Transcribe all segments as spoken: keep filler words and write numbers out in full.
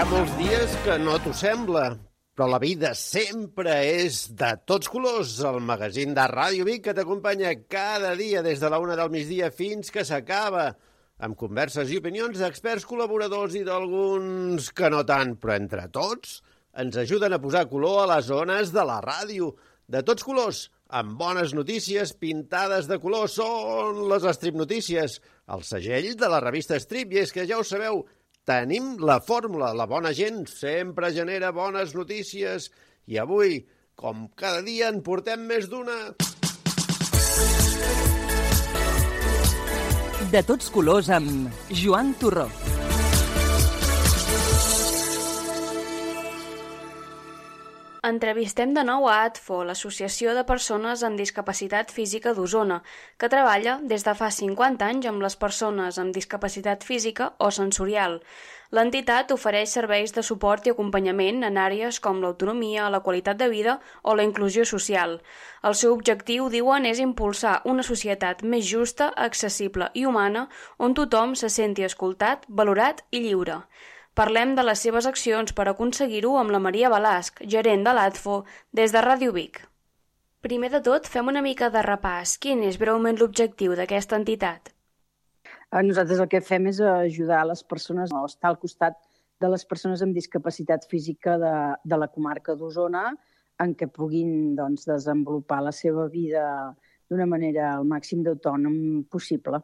molts dies que no t'ho sembla, però la vida sempre és de tots colors. El magazín de Ràdio Vic que t'acompanya cada dia des de la una del migdia fins que s'acaba, amb converses i opinions d'experts col·laboradors i d'alguns que no tant, però entre tots ens ajuden a posar color a les zones de la ràdio. De tots colors, amb bones notícies pintades de color, són les Strip Notícies, el segell de la revista Strip. I és que ja ho sabeu, tenim la fórmula, la bona gent sempre genera bones notícies. I avui, com cada dia, en portem més d'una. De tots colors amb Joan Torró. Entrevistem de nou a ADFO, l'Associació de Persones amb Discapacitat Física d'Osona, que treballa des de fa cinquanta anys amb les persones amb discapacitat física o sensorial. L'entitat ofereix serveis de suport i acompanyament en àrees com l'autonomia, la qualitat de vida o la inclusió social. El seu objectiu, diuen, és impulsar una societat més justa, accessible i humana, on tothom se senti escoltat, valorat i lliure. Parlem de les seves accions per aconseguir-ho amb la Maria Balasc, gerent de l'ADFO, des de Ràdio Vic. Primer de tot, fem una mica de repàs. Quin és breument l'objectiu d'aquesta entitat? Nosaltres el que fem és ajudar les persones, o estar al costat de les persones amb discapacitat física de, de la comarca d'Osona, en què puguin doncs, desenvolupar la seva vida d'una manera al màxim d'autònom possible.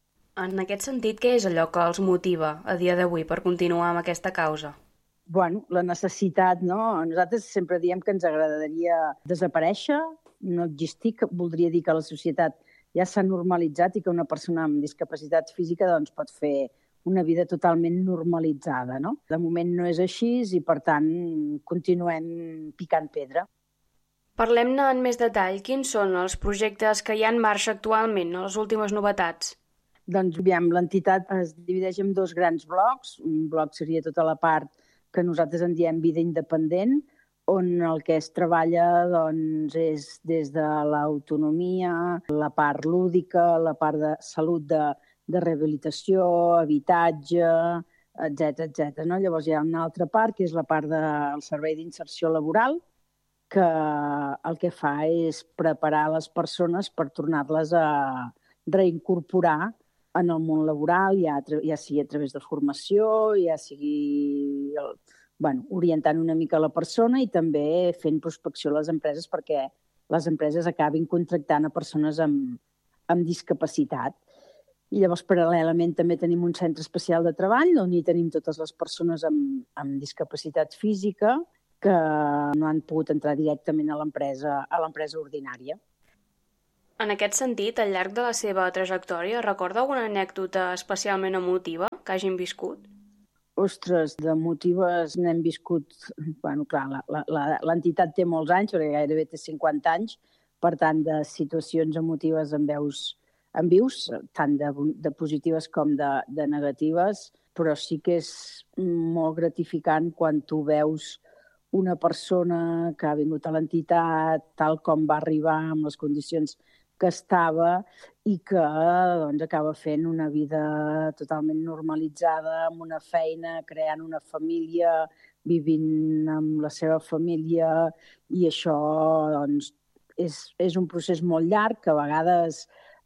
En aquest sentit, què és allò que els motiva a dia d'avui per continuar amb aquesta causa? Bueno, la necessitat, no? Nosaltres sempre diem que ens agradaria desaparèixer, no existir, que voldria dir que la societat ja s'ha normalitzat i que una persona amb discapacitat física doncs, pot fer una vida totalment normalitzada, no? De moment no és així i, per tant, continuem picant pedra. Parlem-ne en més detall. Quins són els projectes que hi ha en marxa actualment, les últimes novetats? Doncs, aviam, l'entitat es divideix en dos grans blocs. Un bloc seria tota la part que nosaltres en diem vida independent, on el que es treballa doncs, és des de l'autonomia, la part lúdica, la part de salut, de, de rehabilitació, habitatge, etcètera, etcètera. No? Llavors hi ha una altra part, que és la part del servei d'inserció laboral, que el que fa és preparar les persones per tornar-les a reincorporar en el món laboral, ja, ja sigui a través de formació, ja sigui el, bueno, orientant una mica la persona i també fent prospecció a les empreses perquè les empreses acabin contractant a persones amb, amb discapacitat. I llavors, paral·lelament, també tenim un centre especial de treball on hi tenim totes les persones amb, amb discapacitat física que no han pogut entrar directament a l'empresa, a l'empresa ordinària. En aquest sentit, al llarg de la seva trajectòria, recorda alguna anècdota especialment emotiva que hagin viscut? Ostres, d'emotives n'hem viscut... Bueno, clar, l'entitat té molts anys, perquè gairebé té cinquanta anys, per tant, de situacions emotives en veus, en vius, tant de, de positives com de, de negatives, però sí que és molt gratificant quan tu veus una persona que ha vingut a l'entitat, tal com va arribar, amb les condicions que estava i que doncs, acaba fent una vida totalment normalitzada, amb una feina, creant una família, vivint amb la seva família, i això doncs, és, és un procés molt llarg que a vegades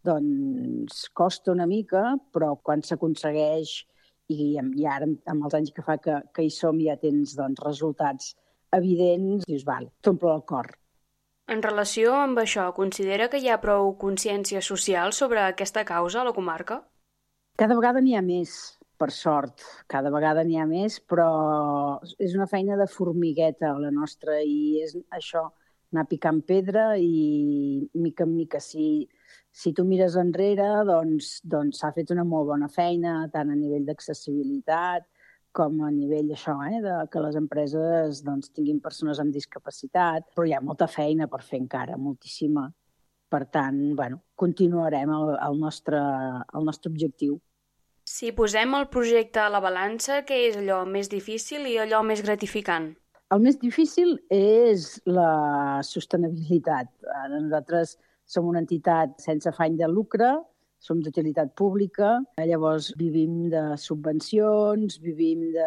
doncs, costa una mica, però quan s'aconsegueix, i, i ara amb els anys que fa que, que hi som ja tens doncs, resultats evidents, dius, val, t'omple el cor. En relació amb això, considera que hi ha prou consciència social sobre aquesta causa a la comarca? Cada vegada n'hi ha més, per sort. Cada vegada n'hi ha més, però és una feina de formigueta la nostra i és això, anar picant pedra i mica en mica. Si, si tu mires enrere, doncs, doncs s'ha fet una molt bona feina, tant a nivell d'accessibilitat, com a nivell això, eh, de que les empreses doncs, tinguin persones amb discapacitat, però hi ha molta feina per fer encara, moltíssima. Per tant, bueno, continuarem el, el, nostre, el nostre objectiu. Si posem el projecte a la balança, què és allò més difícil i allò més gratificant? El més difícil és la sostenibilitat. Nosaltres som una entitat sense afany de lucre, som d'utilitat pública, llavors vivim de subvencions, vivim de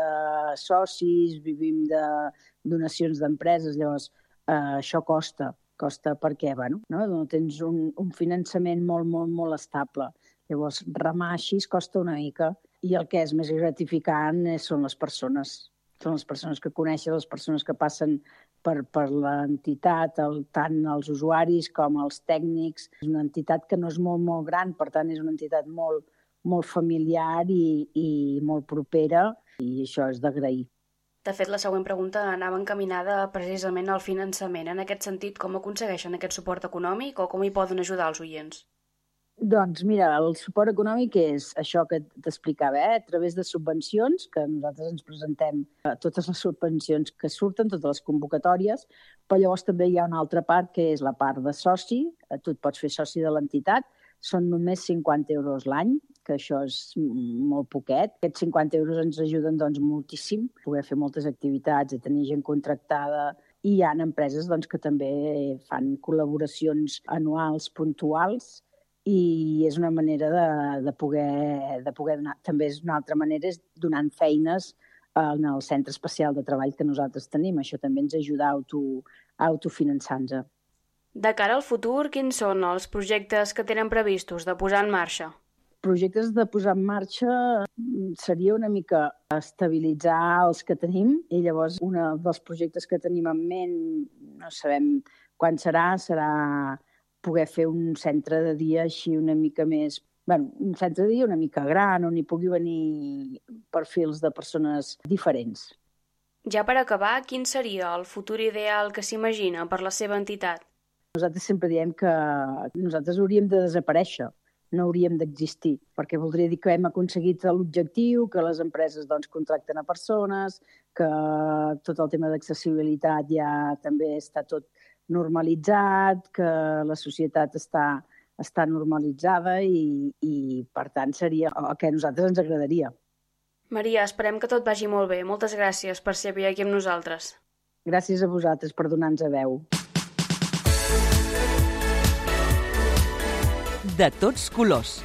socis, vivim de donacions d'empreses, llavors eh, això costa. Costa perquè, bueno, no? Tens un, un finançament molt, molt, molt estable. Llavors, remar així costa una mica. I el que és més gratificant són les persones. Són les persones que coneixes, les persones que passen per, per l'entitat, el, tant els usuaris com els tècnics. És una entitat que no és molt, molt gran, per tant, és una entitat molt, molt familiar i, i molt propera, i això és d'agrair. De fet, la següent pregunta anava encaminada precisament al finançament. En aquest sentit, com aconsegueixen aquest suport econòmic o com hi poden ajudar els oients? Doncs mira, el suport econòmic és això que t'explicava, eh? A través de subvencions, que nosaltres ens presentem a totes les subvencions que surten, totes les convocatòries, però llavors també hi ha una altra part que és la part de soci. Tu et pots fer soci de l'entitat, són només cinquanta euros l'any, que això és molt poquet. Aquests cinquanta euros ens ajuden doncs, moltíssim a poder fer moltes activitats, a tenir gent contractada, i hi ha empreses doncs, que també fan col·laboracions anuals puntuals, i és una manera de, de, poder, de poder donar. També és una altra manera és donant feines en el centre especial de treball que nosaltres tenim. Això també ens ajuda a, auto, a autofinançar-nos. De cara al futur, quins són els projectes que tenen previstos de posar en marxa? Projectes de posar en marxa seria una mica estabilitzar els que tenim, i llavors un dels projectes que tenim en ment, no sabem quan serà, serà poder fer un centre de dia així una mica més... Bueno, un centre de dia una mica gran, on hi pugui venir perfils de persones diferents. Ja per acabar, quin seria el futur ideal que s'imagina per la seva entitat? Nosaltres sempre diem que nosaltres hauríem de desaparèixer, no hauríem d'existir, perquè voldria dir que hem aconseguit l'objectiu, que les empreses doncs, contracten a persones, que tot el tema d'accessibilitat ja també està tot normalitzat, que la societat està, està normalitzada i, i, per tant, seria el que a nosaltres ens agradaria. Maria, esperem que tot vagi molt bé. Moltes gràcies per ser avui aquí amb nosaltres. Gràcies a vosaltres per donar-nos veu. De tots colors.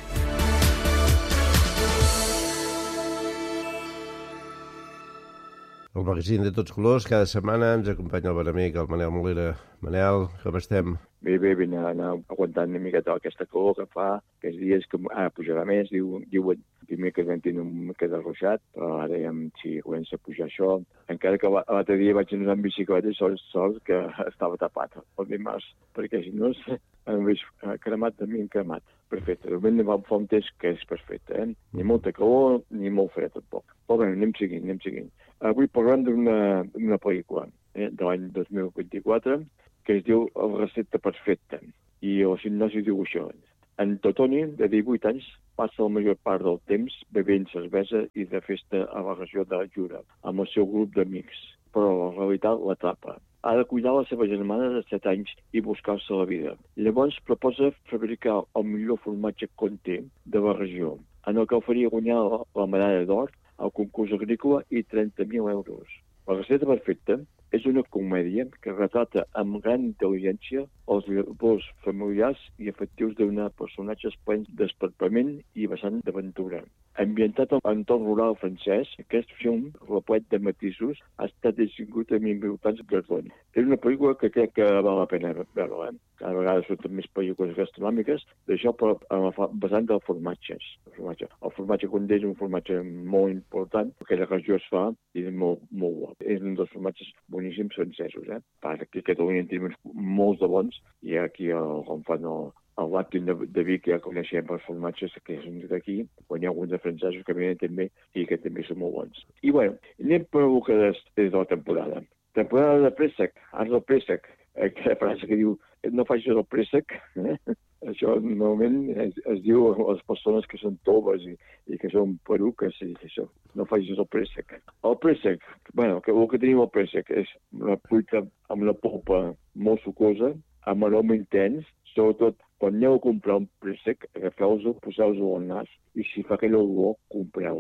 El magazín de tots colors, cada setmana ens acompanya el bon amic, el Manel Molera. Manel, com estem? Bé, bé, ben anar aguantant una miqueta aquesta calor que fa, aquests dies que ara pujarà més, diuen, diuen primer que vam tenir una mica de ruixat, però ara ja si comença a pujar això. Encara que l'altre dia vaig anar amb bicicleta i sols, sols que estava tapat el dimarts, perquè si no hem vist cremat, també hem cremat. Perfecte, de moment va fer un temps que és perfecte, eh? Ni molta calor, ni molt fred tampoc. Però bé, anem seguint, anem seguint. Avui parlem d'una pel·lícula eh, de l'any dos mil vint-i-quatre que es diu El recepta perfecta. I el sinopsi diu això. En Totoni, de divuit anys, passa la major part del temps bevent cervesa i de festa a la regió de Jura, amb el seu grup d'amics. Però la realitat l'atrapa. Ha de cuidar la seva germana de set anys i buscar-se la vida. Llavors proposa fabricar el millor formatge Comté de la regió, en el que oferia guanyar la, la medalla d'or al concurs agrícola i trenta mil euros. La recepta perfecta és una comèdia que retrata amb gran intel·ligència els valors familiars i afectius d'una personatges plens d'esperpament i vessant d'aventura. Ambientat en entorn rural francès, aquest film, replet de matisos, ha estat distingut amb importants guardons. És una pel·lícula que crec que val la pena veure-la. Eh? Cada vegada surten més pel·lícules gastronòmiques, d'això però basant dels formatges. El formatge, el formatge Comté és un formatge molt important, perquè la regió es fa i és molt, molt bo. És un dels formatges boníssims francesos. Eh? Perquè a Catalunya en tenim molts de bons, i aquí el, com fan el, el Làctin de, de Vic ja coneixem els formatges que són d'aquí, quan hi ha alguns de francesos que venen també i que també són molt bons. I bueno, anem per el que és, és de la temporada. Temporada de préssec, arts del préssec, aquella frase que diu no facis el préssec, eh? Això normalment es, es diu a les persones que són toves i, i que són peruques i això, no facis el préssec. El préssec, bueno, que, el que tenim al préssec és una fruita amb una polpa molt sucosa, amb aroma intens, sobretot quan aneu a comprar un préssec, agafeu-lo, poseu-lo al nas i si fa aquella olor, compreu-lo.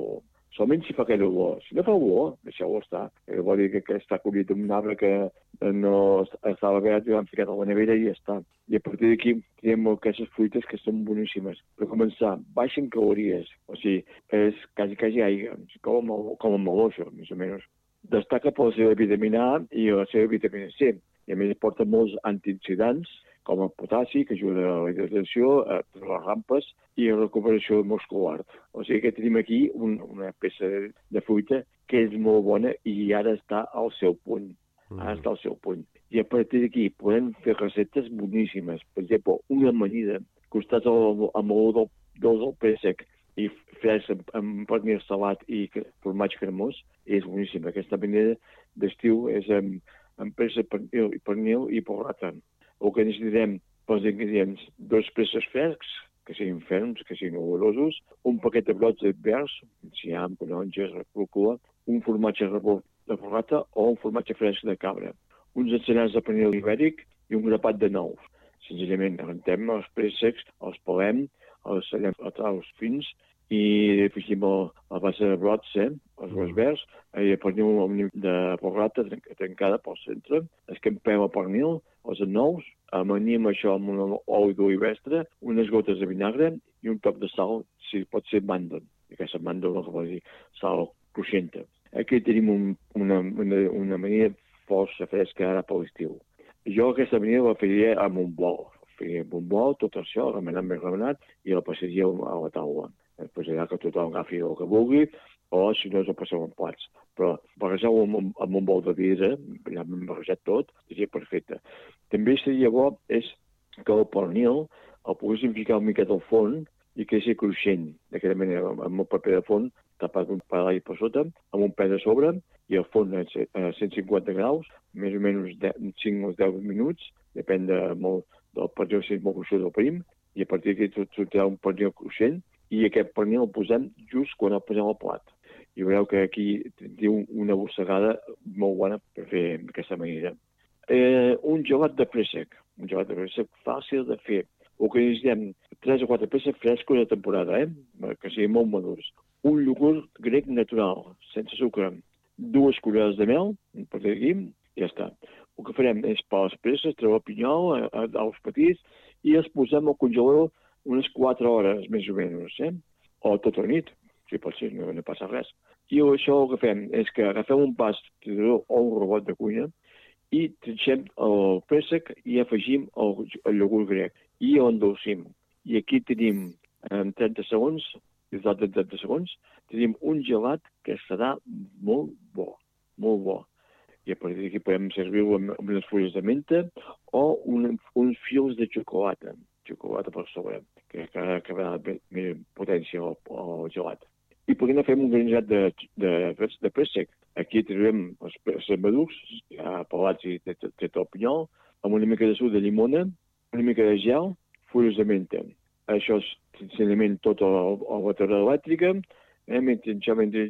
solament si fa aquella olor. Si no fa olor, deixeu-ho estar. Eh, vol dir que, que està collit un arbre que no estava verd i l'han ficat a la nevera i ja està. I a partir d'aquí tenim aquestes fruites que són boníssimes. Per començar, baixen calories, o sigui, és quasi, quasi aigua, com el, com el meló, això, més o menys. Destaca per la seva vitamina A i la seva vitamina C. I a més porta molts antioxidants, com el potassi, que ajuda a la hidratació, a les rampes i a la recuperació muscular. O sigui que tenim aquí un, una peça de, de fruita que és molt bona i ara està al seu punt. Ara està al seu punt. I a partir d'aquí podem fer receptes boníssimes. Per exemple, una amanida costat amb l'olor del, del, del préssec i fresc amb, amb pernil salat i formatge cremós, és boníssima. Aquesta amanida d'estiu és amb, amb préssec, pernil, pernil i porrata. O que necessitem pels ingredients dos préssecs frescs, que siguin ferms, que siguin olorosos, un paquet de brots verds, enciam, taronges, rúcula, un formatge de porrata o un formatge fresc de cabra, uns encenats de pernil ibèric i un grapat de nous. Senzillament, rentem els préssecs, els pelem, els tallem a traus fins i afegim la base de brots, eh, els brots verds, i pernil de porrata trencada pel centre, escampem el pernil, els nous, amanim això amb un oli d'olivestre, unes gotes de vinagre i un toc de sal, si pot ser màndol, aquesta màndol no vol dir sal cruixenta. Aquí tenim un, una, una, una manera força fresca ara per l'estiu. Jo aquesta manera la faria amb un bol. Faria amb un bol, tot això, remenat més remenat, i la passaria a la taula. Després allà que tothom agafi el que vulgui, o si no, el passeu en plats. Però barrejar-ho amb, amb un bol de vidre, ja hem barrejat tot, seria perfecte. També seria bo és que el pernil el poguéssim ficar una miqueta al forn i que sigui cruixent, d'aquesta manera, amb un paper de forn tapat un parell per sota, amb un pe de sobre, i el forn a cent cinquanta graus, més o menys cinc o deu minuts, depèn de molt, del pernil, si és molt cruixent o prim, i a partir d'aquí sortirà un pernil cruixent, i aquest pernil el posem just quan el posem al plat. I veureu que aquí diu una bossegada molt bona per fer aquesta manera. Eh, un gelat de préssec, un gelat de préssec fàcil de fer. O que necessitem tres o quatre préssecs frescos de temporada, eh? Que siguin molt madurs. Un iogurt grec natural, sense sucre. Dues cullerades de mel, per aquí, i ja està. El que farem és per les préssecs, treure el pinyol als petits i els posem al congelador unes quatre hores, més o menys, eh? O tota la nit, si pot ser, no, no passa res. I això el que fem és que agafem un pas o un robot de cuina i trinxem el préssec i afegim el, el iogurt grec i l'endolcim. I aquí tenim, en trenta segons, i en trenta segons, tenim un gelat que serà molt bo, molt bo. I a partir d'aquí podem servir-ho amb, amb unes fulles de menta o un, uns fils de xocolata, xocolata per sobre, que, que, que va més potència al, al gelat. I per què no fem un granjat de, de, de préssec? Aquí trobem els préssecs madurs, ja pelats i tret el pinyol, amb una mica de suc de llimona, una mica de gel, fulles de menta. Això és senzillament tot a la bateria elèctrica, eh, mentre, mentre